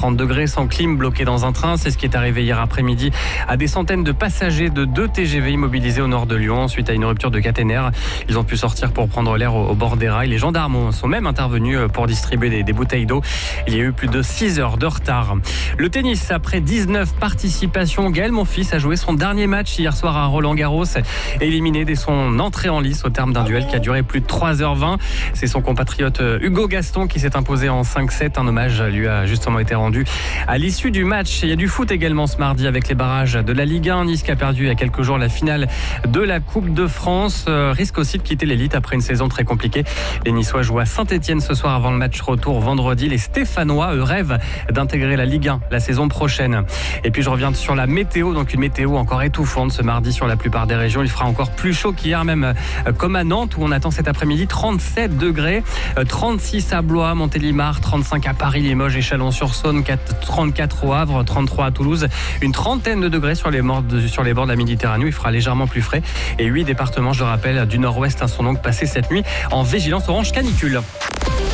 30 degrés sans clim, bloqué dans un train. C'est ce qui est arrivé hier après-midi à des centaines de passagers de 2 TGV immobilisés au nord de Lyon suite à une rupture de caténaire. Ils ont pu sortir pour prendre l'air au bord des rails. Les gendarmes sont même intervenus pour distribuer des bouteilles d'eau. Il y a eu plus de 6 heures de retard. Le tennis, après 19 participations, Gaël Monfils a joué son dernier match hier soir à Roland-Garros, éliminé dès son entrée en lice au terme d'un duel qui a duré plus de 3h20. C'est son compatriote Hugo Gaston qui s'est imposé en 5-7. Un hommage lui a justement été rendu à l'issue du match. Il y a du foot également ce mardi avec les barrages de la Ligue 1. Nice qui a perdu il y a quelques jours la finale de la Coupe de France. Risque aussi de quitter l'élite après une saison très compliquée. Les Niçois jouent à Saint-Etienne ce soir avant le match retour vendredi. Les Stéphanois, eux, rêvent d'intégrer la Ligue 1 la saison prochaine. Et puis je reviens sur la météo. Donc une météo encore étouffante ce mardi sur la plupart des régions. Il fera encore plus chaud qu'hier, même comme à Nantes où on attend cet après-midi 37 degrés, 36 à Blois, Montélimar, 35 à Paris, Limoges et Chalon-sur-Saône, 34 au Havre, 33 à Toulouse, une trentaine de degrés sur les bords de la Méditerranée. Il fera légèrement plus frais et 8 départements, je le rappelle, du nord-ouest sont donc passés cette nuit en vigilance orange canicule.